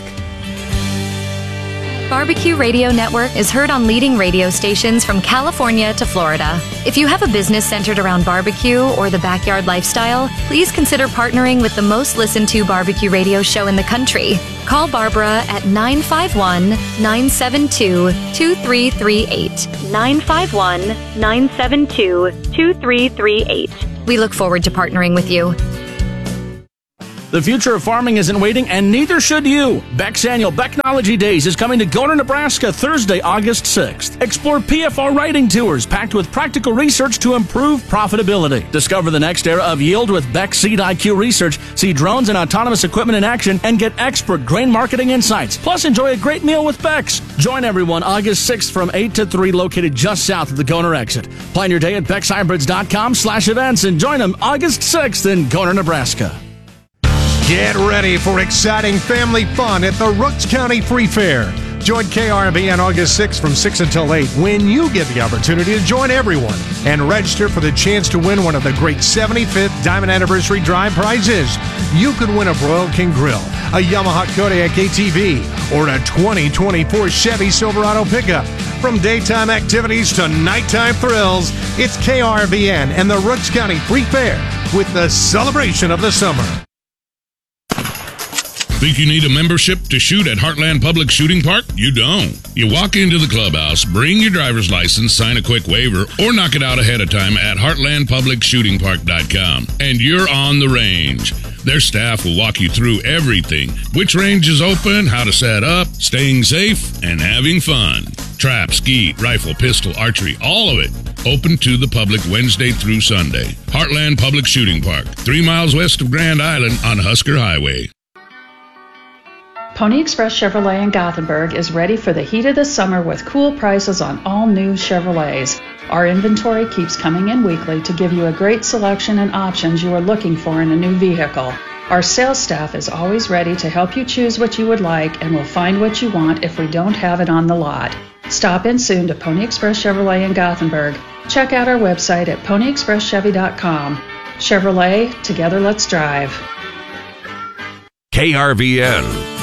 Barbecue Radio Network is heard on leading radio stations from California to Florida. If you have a business centered around barbecue or the backyard lifestyle, please consider partnering with the most listened to barbecue radio show in the country. Call Barbara at nine five one, nine seven two, two three three eight. nine five one, nine seven two, two three three eight. We look forward to partnering with you. The future of farming isn't waiting, and neither should you. Beck's annual Becknology Days is coming to Goner, Nebraska, Thursday, August sixth. Explore P F R writing tours packed with practical research to improve profitability. Discover the next era of yield with Beck Seed I Q research. See drones and autonomous equipment in action and get expert grain marketing insights. Plus, enjoy a great meal with Beck's. Join everyone August sixth from eight to three, located just south of the Goner exit. Plan your day at bex hybrids dot com slash events and join them August sixth in Goner, Nebraska. Get ready for exciting family fun at the Rooks County Free Fair. Join K R V N August sixth from six until eight when you get the opportunity to join everyone and register for the chance to win one of the great seventy-fifth Diamond Anniversary Drive prizes. You could win a Broil King Grill, a Yamaha Kodiak A T V, or a twenty twenty-four Chevy Silverado pickup. From daytime activities to nighttime thrills, it's K R V N and the Rooks County Free Fair with the celebration of the summer. Think you need a membership to shoot at Heartland Public Shooting Park? You don't. You walk into the clubhouse, bring your driver's license, sign a quick waiver, or knock it out ahead of time at heartland public shooting park dot com, and you're on the range. Their staff will walk you through everything. Which range is open, how to set up, staying safe, and having fun. Trap, skeet, rifle, pistol, archery, all of it. Open to the public Wednesday through Sunday. Heartland Public Shooting Park, three miles west of Grand Island on Husker Highway. Pony Express Chevrolet in Gothenburg is ready for the heat of the summer with cool prices on all new Chevrolets. Our inventory keeps coming in weekly to give you a great selection and options you are looking for in a new vehicle. Our sales staff is always ready to help you choose what you would like and will find what you want if we don't have it on the lot. Stop in soon to Pony Express Chevrolet in Gothenburg. Check out our website at pony express chevy dot com. Chevrolet, together let's drive. K R V N.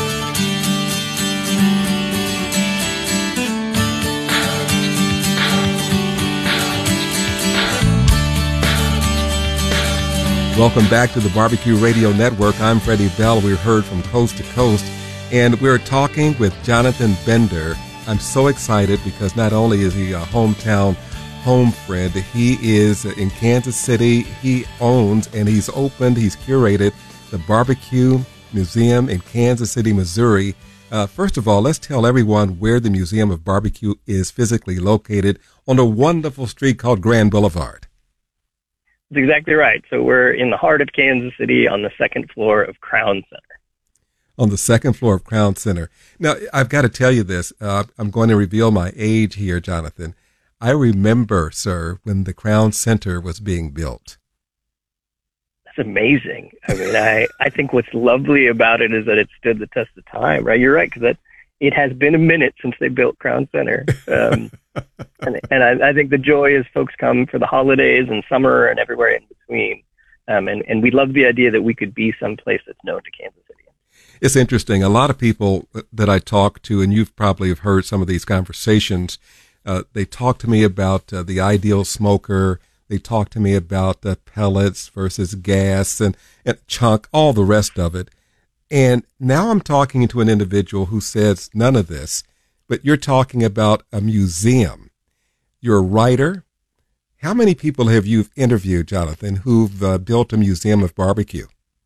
Welcome back to the Barbecue Radio Network. I'm Freddie Bell. We're heard from coast to coast, and we're talking with Jonathan Bender. I'm so excited because not only is he a hometown home friend, he is in Kansas City. He owns and he's opened, he's curated the Barbecue Museum in Kansas City, Missouri. Uh, first of all, let's tell everyone where the Museum of Barbecue is physically located on a wonderful street called Grand Boulevard. That's exactly right. So we're in the heart of Kansas City on the second floor of Crown Center. On the second floor of Crown Center. Now, I've got to tell you this. Uh, I'm going to reveal my age here, Jonathan. I remember, sir, when the Crown Center was being built. That's amazing. I mean, I, I think what's lovely about it is that it stood the test of time, right? You're right, because that it has been a minute since they built Crown Center. Um, and and I, I think the joy is folks come for the holidays and summer and everywhere in between. Um, and, and we love the idea that we could be someplace that's known to Kansas City. It's interesting. A lot of people that I talk to, and you've probably have heard some of these conversations, uh, they talk to me about uh, the ideal smoker. They talk to me about uh, pellets versus gas and, and chunk, all the rest of it. And now I'm talking to an individual who says none of this, but you're talking about a museum. You're a writer. How many people have you interviewed, Jonathan, who've uh, built a museum of barbecue?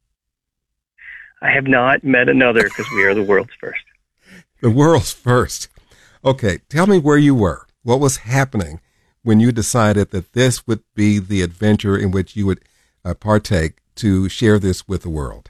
I have not met another because we are the world's first. The world's first. Okay, tell me where you were. What was happening when you decided that this would be the adventure in which you would uh, partake to share this with the world?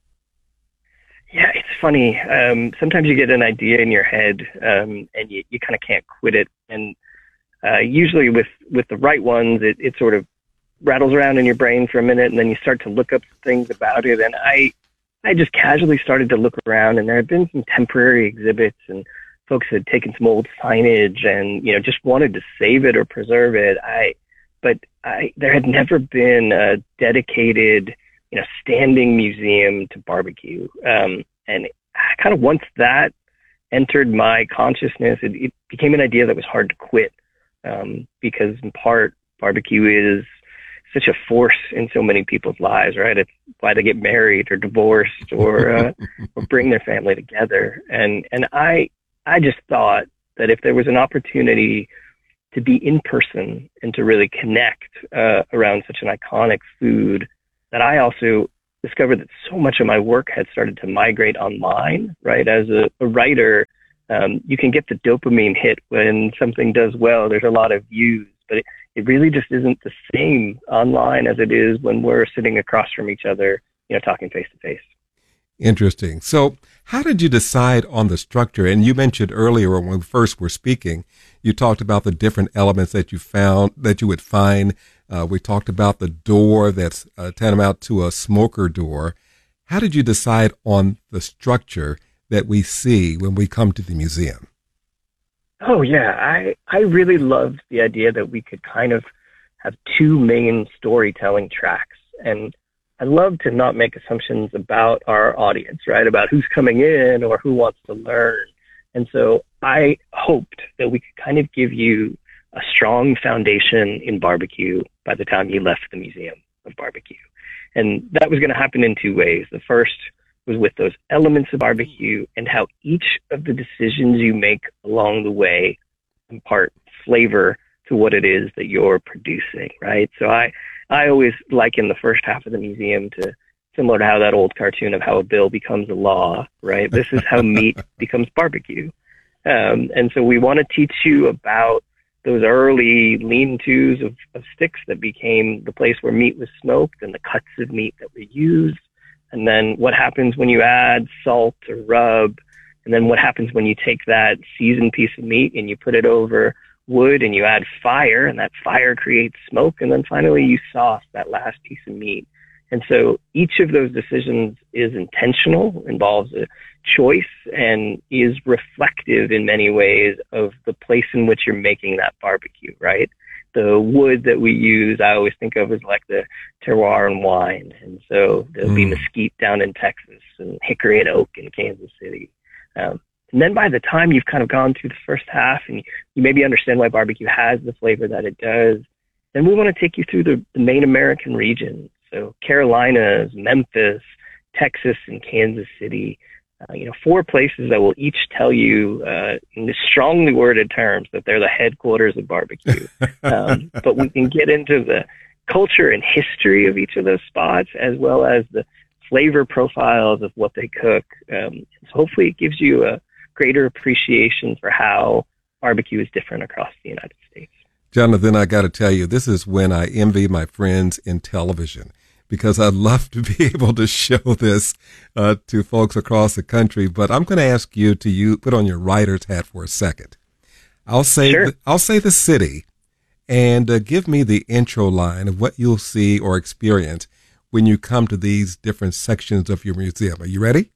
Yeah, it's funny. Um, sometimes you get an idea in your head, um, and you, you kind of can't quit it. And uh, usually with, with the right ones, it, it sort of rattles around in your brain for a minute, and then you start to look up things about it. And I, I just casually started to look around, and there had been some temporary exhibits, and folks had taken some old signage, and you know just wanted to save it or preserve it. I, but I, there had never been a dedicated, you know, standing museum to barbecue. Um, and kind of once that entered my consciousness, it, it became an idea that was hard to quit, um, because in part barbecue is such a force in so many people's lives, right? It's why they get married or divorced or, uh, or bring their family together. And, and I, I just thought that if there was an opportunity to be in person and to really connect, uh, around such an iconic food, that I also discovered that so much of my work had started to migrate online, right? As a, a writer, um, you can get the dopamine hit when something does well. There's a lot of views, but it, it really just isn't the same online as it is when we're sitting across from each other, you know, talking face to face. Interesting. So how did you decide on the structure? And you mentioned earlier when we first were speaking, you talked about the different elements that you found, that you would find. Uh, we talked about the door that's uh, tantamount to a smoker door. How did you decide on the structure that we see when we come to the museum? Oh, yeah. I, I really loved the idea that we could kind of have two main storytelling tracks. And I love to not make assumptions about our audience, right? About who's coming in or who wants to learn. And so I hoped that we could kind of give you a strong foundation in barbecue by the time you left the Museum of Barbecue. And that was going to happen in two ways. The first was with those elements of barbecue and how each of the decisions you make along the way impart flavor to what it is that you're producing, right? So I, I always liken the first half of the museum to similar to how that old cartoon of how a bill becomes a law, right? This is how meat becomes barbecue. Um, and so we want to teach you about those early lean-tos of, of sticks that became the place where meat was smoked and the cuts of meat that were used. And then what happens when you add salt or rub. And then what happens when you take that seasoned piece of meat and you put it over wood and you add fire, and that fire creates smoke. And then finally you sauce that last piece of meat. And so each of those decisions is intentional, involves a choice, and is reflective in many ways of the place in which you're making that barbecue, right? The wood that we use, I always think of as like the terroir and wine. And so there'll mm. be mesquite down in Texas and hickory and oak in Kansas City. Um, and then by the time you've kind of gone through the first half and you maybe understand why barbecue has the flavor that it does, then we want to take you through the, the main American regions. So Carolinas, Memphis, Texas, and Kansas City, uh, you know, four places that will each tell you uh, in strongly worded terms that they're the headquarters of barbecue. um, but we can get into the culture and history of each of those spots, as well as the flavor profiles of what they cook. Um, so hopefully it gives you a greater appreciation for how barbecue is different across the United States. Jonathan, I got to tell you, this is when I envy my friends in television, because I'd love to be able to show this uh, to folks across the country. But I'm going to ask you to you put on your writer's hat for a second. I'll say sure. the, I'll say the city, and uh, give me the intro line of what you'll see or experience when you come to these different sections of your museum. Are you ready?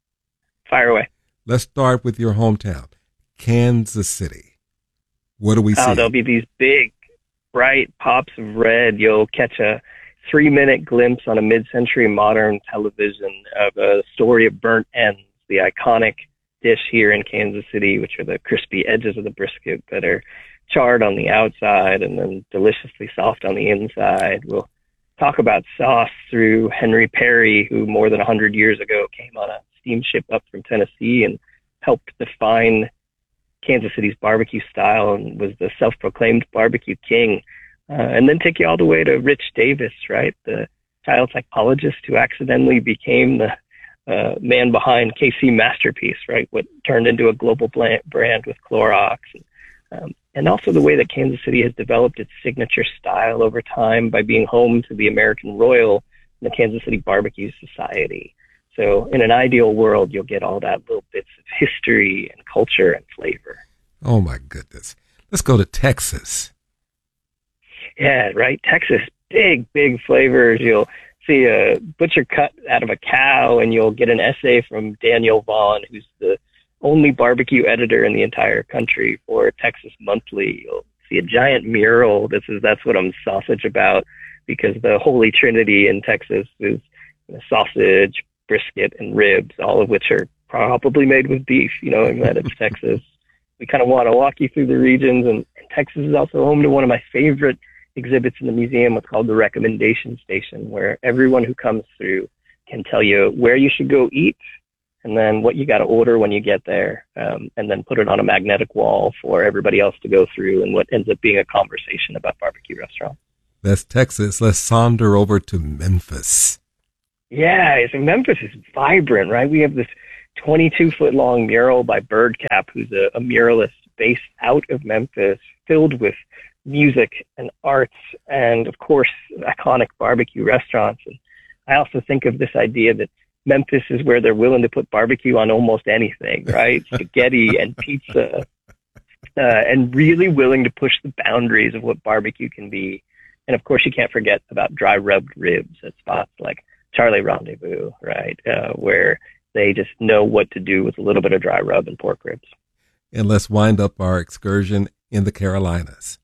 Fire away. Let's start with your hometown, Kansas City. What do we see? Oh, there'll be these big, bright pops of red. You'll catch a three-minute glimpse on a mid-century modern television of a story of burnt ends, the iconic dish here in Kansas City, which are the crispy edges of the brisket that are charred on the outside and then deliciously soft on the inside. We'll talk about sauce through Henry Perry, who more than one hundred years ago came on a steamship up from Tennessee and helped define Kansas City's barbecue style and was the self-proclaimed barbecue king. Uh, and then take you all the way to Rich Davis, right? The child psychologist who accidentally became the uh, man behind K C Masterpiece, right? What turned into a global brand with Clorox. And, um, and also the way that Kansas City has developed its signature style over time by being home to the American Royal the Kansas City Barbecue Society. So in an ideal world, you'll get all that little bits of history and culture and flavor. Oh, my goodness. Let's go to Texas. Yeah, right. Texas, big, big flavors. You'll see a butcher cut out of a cow, and you'll get an essay from Daniel Vaughn, who's the only barbecue editor in the entire country for Texas Monthly. You'll see a giant mural. This is that's what I'm sausage about, because the Holy Trinity in Texas is you know, sausage, brisket, and ribs, all of which are probably made with beef, you know, and that it's Texas. We kind of want to walk you through the regions, and, and Texas is also home to one of my favorite exhibits in the museum. It's called the Recommendation Station, where everyone who comes through can tell you where you should go eat, and then what you got to order when you get there, um, and then put it on a magnetic wall for everybody else to go through, and what ends up being a conversation about barbecue restaurants. That's Texas. Let's saunter over to Memphis. Yeah, so Memphis is vibrant, right? We have this twenty-two foot long mural by Birdcap, who's a, a muralist based out of Memphis, filled with music and arts and, of course, iconic barbecue restaurants. And I also think of this idea that Memphis is where they're willing to put barbecue on almost anything, right? Spaghetti and pizza, uh, and really willing to push the boundaries of what barbecue can be. And, of course, you can't forget about dry rubbed ribs at spots like Charlie Rendezvous, right, uh, where they just know what to do with a little bit of dry rub and pork ribs. And let's wind up our excursion in the Carolinas.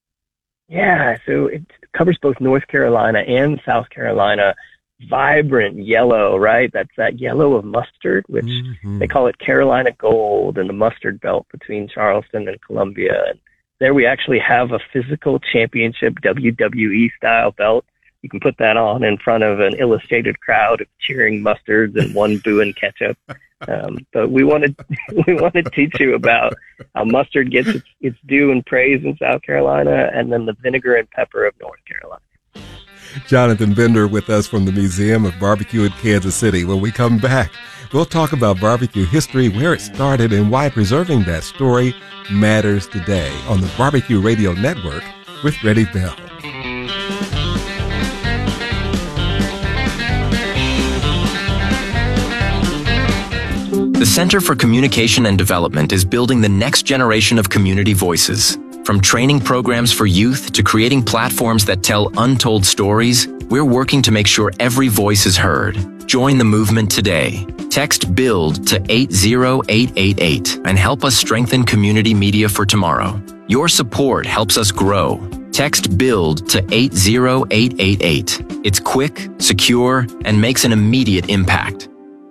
Yeah, so it covers both North Carolina and South Carolina. Vibrant yellow, right? That's that yellow of mustard, which mm-hmm. they call it Carolina Gold, and the mustard belt between Charleston and Columbia. And there we actually have a physical championship W W E style belt. You can put that on in front of an illustrated crowd of cheering mustards and one booing ketchup. Um, but we want to we want to teach you about how mustard gets its, its due and praise in South Carolina, and then the vinegar and pepper of North Carolina. Jonathan Bender with us from the Museum of Barbecue in Kansas City. When we come back, we'll talk about barbecue history, where it started, and why preserving that story matters today on the Barbecue Radio Network with Freddie Bell. The Center for Communication and Development is building the next generation of community voices. From training programs for youth to creating platforms that tell untold stories, we're working to make sure every voice is heard. Join the movement today. Text BUILD to eight zero eight eight eight and help us strengthen community media for tomorrow. Your support helps us grow. Text BUILD to eight zero eight eight eight. It's quick, secure, and makes an immediate impact.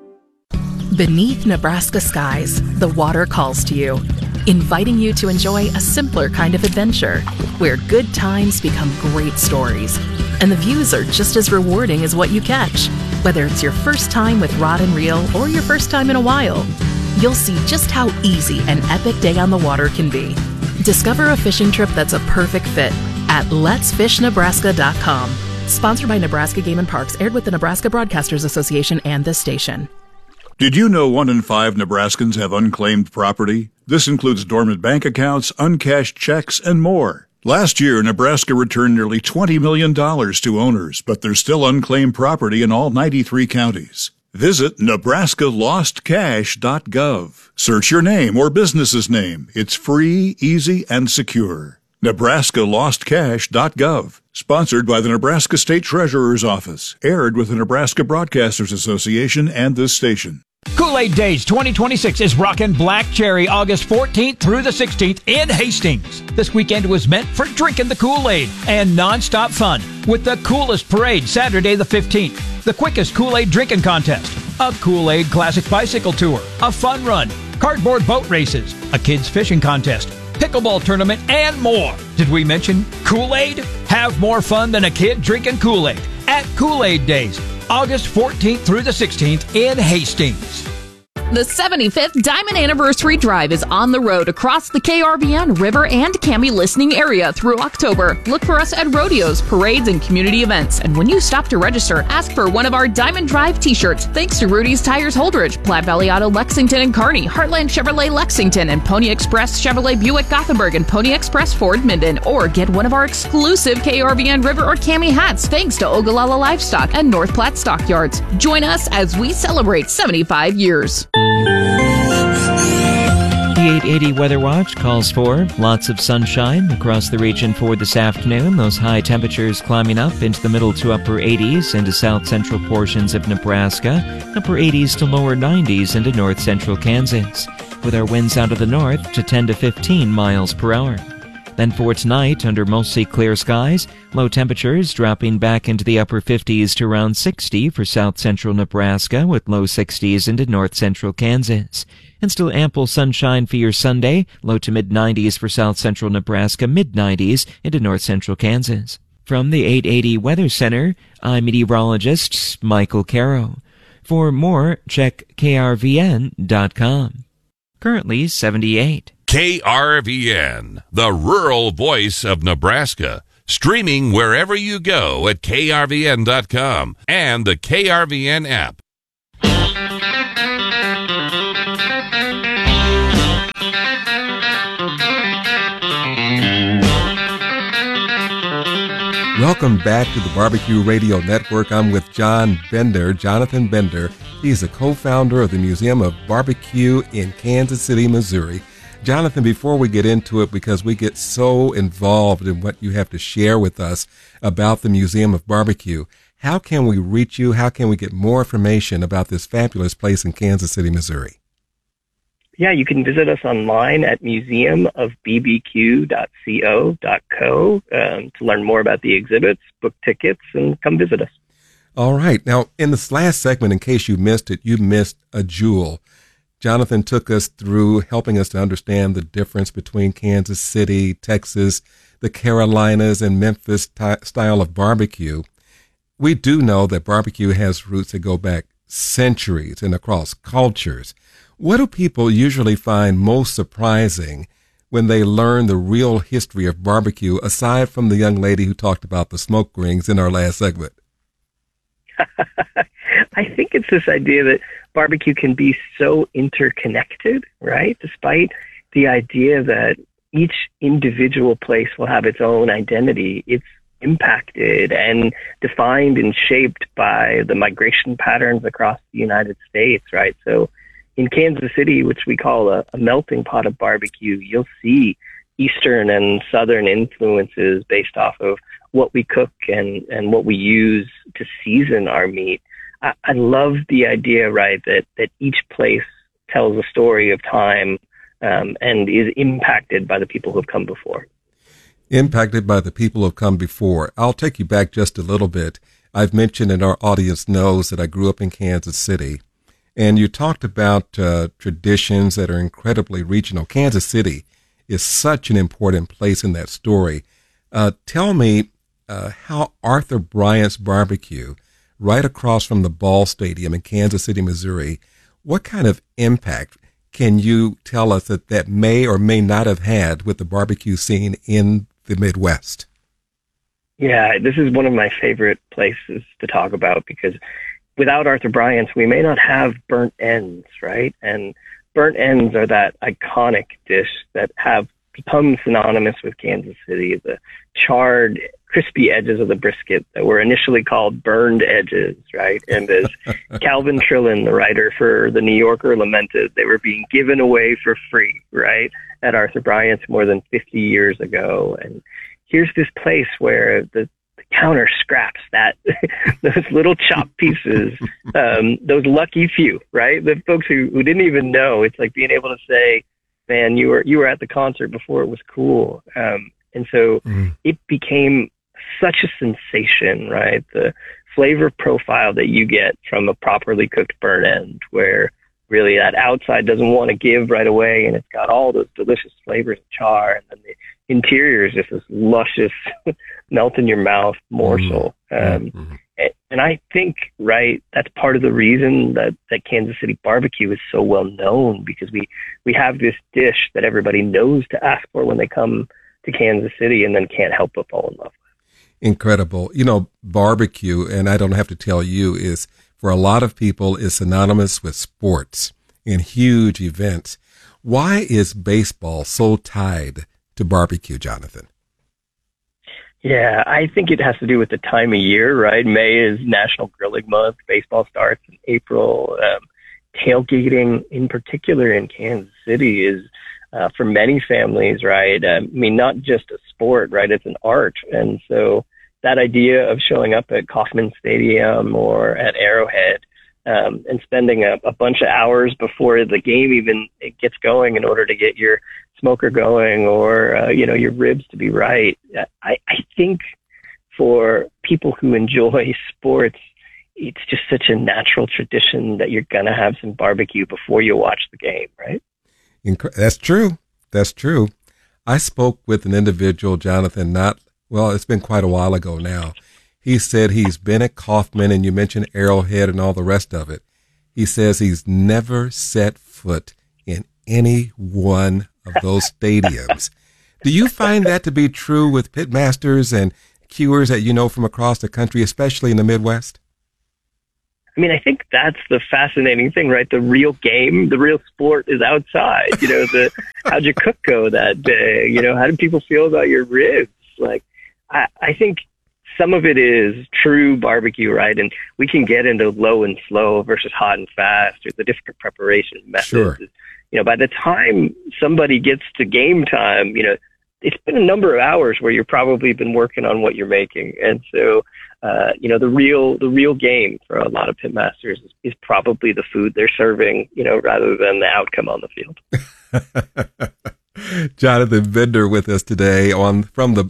Beneath Nebraska skies, the water calls to you, inviting you to enjoy a simpler kind of adventure, where good times become great stories, and the views are just as rewarding as what you catch. Whether it's your first time with rod and reel or your first time in a while, you'll see just how easy an epic day on the water can be. Discover a fishing trip that's a perfect fit at lets fish nebraska dot com. Sponsored by Nebraska Game and Parks, aired with the Nebraska Broadcasters Association and this station. Did you know one in five Nebraskans have unclaimed property? This includes dormant bank accounts, uncashed checks, and more. Last year, Nebraska returned nearly twenty million dollars to owners, but there's still unclaimed property in all ninety-three counties. Visit nebraska lost cash dot gov. Search your name or business's name. It's free, easy, and secure. nebraska lost cash dot gov. Sponsored by the Nebraska State Treasurer's Office. Aired with the Nebraska Broadcasters Association and this station. Kool-Aid Days twenty twenty-six is rockin' Black Cherry August fourteenth through the sixteenth in Hastings. This weekend was meant for drinking the Kool-Aid and non-stop fun with the coolest parade Saturday the fifteenth, the quickest Kool-Aid drinking contest, a Kool-Aid classic bicycle tour, a fun run, cardboard boat races, a kids fishing contest, pickleball tournament, and more. Did we mention Kool-Aid? Have more fun than a kid drinking Kool-Aid at Kool-Aid Days, August fourteenth through the sixteenth in Hastings. The seventy-fifth Diamond Anniversary Drive is on the road across the K R V N, River, and Cami listening area through October. Look for us at rodeos, parades, and community events. And when you stop to register, ask for one of our Diamond Drive t-shirts. Thanks to Rudy's Tires Holdridge, Platte Valley Auto Lexington and Kearney, Heartland Chevrolet Lexington, and Pony Express Chevrolet Buick Gothenburg, and Pony Express Ford Minden. Or get one of our exclusive K R V N, River, or Cami hats thanks to Ogallala Livestock and North Platte Stockyards. Join us as we celebrate seventy-five years. The eight eighty Weather Watch calls for lots of sunshine across the region for this afternoon. Those high temperatures climbing up into the middle to upper eighties into south central portions of Nebraska, upper eighties to lower nineties into north central Kansas, with our winds out of the north to ten to fifteen miles per hour. Then for tonight, under mostly clear skies, low temperatures dropping back into the upper fifties to around sixty for south central Nebraska, with low sixties into north central Kansas. And still ample sunshine for your Sunday, low to mid nineties for south central Nebraska, mid nineties into north central Kansas. From the eight eighty Weather Center, I'm meteorologist Michael Caro. For more, check K R V N dot com. Currently seventy-eight. K R V N, the rural voice of Nebraska. Streaming wherever you go at K R V N dot com and the K R V N app. Welcome back to the Barbecue Radio Network. I'm with John Bender, Jonathan Bender. He's a co-founder of the Museum of Barbecue in Kansas City, Missouri. Jonathan, before we get into it, because we get so involved in what you have to share with us about the Museum of Barbecue, how can we reach you? How can we get more information about this fabulous place in Kansas City, Missouri? Yeah, you can visit us online at museum of b b q dot co dot co um, to learn more about the exhibits, book tickets, and come visit us. All right. Now, in this last segment, in case you missed it, you missed a jewel. Jonathan took us through helping us to understand the difference between Kansas City, Texas, the Carolinas, and Memphis t- style of barbecue. We do know that barbecue has roots that go back centuries and across cultures. What do people usually find most surprising when they learn the real history of barbecue, aside from the young lady who talked about the smoke rings in our last segment? I think it's this idea that barbecue can be so interconnected, right? Despite the idea that each individual place will have its own identity, it's impacted and defined and shaped by the migration patterns across the United States, right? So in Kansas City, which we call a, a melting pot of barbecue, you'll see Eastern and Southern influences based off of what we cook and, and what we use to season our meat. I, I love the idea, right, that, that each place tells a story of time um, and is impacted by the people who have come before. Impacted by the people who have come before. I'll take you back just a little bit. I've mentioned, and our audience knows, that I grew up in Kansas City. And you talked about uh, traditions that are incredibly regional. Kansas City is such an important place in that story. Uh, tell me uh, how Arthur Bryant's Barbecue, right across from the Ball Stadium in Kansas City, Missouri, what kind of impact can you tell us that that may or may not have had with the barbecue scene in the Midwest? Yeah, this is one of my favorite places to talk about because without Arthur Bryant's, we may not have burnt ends, right? And burnt ends are that iconic dish that have become synonymous with Kansas City, the charred, crispy edges of the brisket that were initially called burned edges, right? And as Calvin Trillin, the writer for The New Yorker, lamented, they were being given away for free, right, at Arthur Bryant's more than fifty years ago. And here's this place where the counter scraps that those little chopped pieces, um, those lucky few, right? The folks who, who didn't even know. It's like being able to say, man, you were you were at the concert before it was cool. Um, and so mm. it became such a sensation, right? The flavor profile that you get from a properly cooked burnt end, where really that outside doesn't want to give right away, and it's got all those delicious flavors of char, and then the interior is just this luscious, melt in your mouth morsel. Mm-hmm. Um, mm-hmm. And I think, right, that's part of the reason that, that Kansas City barbecue is so well known, because we, we have this dish that everybody knows to ask for when they come to Kansas City and then can't help but fall in love with. Incredible. You know, barbecue, and I don't have to tell you, is for a lot of people is synonymous with sports and huge events. Why is baseball so tied to barbecue, Jonathan? Yeah, I think it has to do with the time of year, right? May is National Grilling Month. Baseball starts in April. Um, tailgating, in particular in Kansas City, is uh, for many families, right? Um, I mean, not just a sport, right? It's an art. And so that idea of showing up at Kauffman Stadium or at Arrowhead um, and spending a, a bunch of hours before the game even it gets going in order to get your smoker going or, uh, you know, your ribs to be right. I, I think for people who enjoy sports, it's just such a natural tradition that you're going to have some barbecue before you watch the game, right? That's true. That's true. I spoke with an individual, Jonathan, not, well, it's been quite a while ago now. He said he's been at Kauffman, and you mentioned Arrowhead and all the rest of it. He says he's never set foot in any one of those stadiums. Do you find that to be true with pitmasters and cuers that you know from across the country, especially in the Midwest? I mean, I think that's the fascinating thing, right? The real game, the real sport is outside. You know, the how'd your cook go that day? You know, how did people feel about your ribs? Like, I, I think some of it is true barbecue, right? And we can get into low and slow versus hot and fast, or the different preparation methods. Sure. You know, by the time somebody gets to game time, you know, it's been a number of hours where you've probably been working on what you're making. And so, uh, you know, the real, the real game for a lot of pitmasters is, is probably the food they're serving, you know, rather than the outcome on the field. Jonathan Bender with us today on from the